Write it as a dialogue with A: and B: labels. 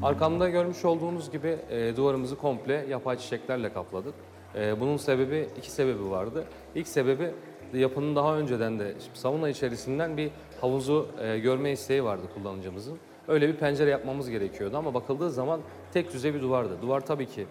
A: Arkamda görmüş olduğunuz gibi duvarımızı komple yapay çiçeklerle kapladık. Bunun sebebi, iki sebebi vardı. İlk sebebi yapının daha önceden de sauna içerisinden bir havuzu görme isteği vardı kullanıcımızın. Öyle bir pencere yapmamız gerekiyordu ama bakıldığı zaman tek düze bir duvardı. Duvar tabii ki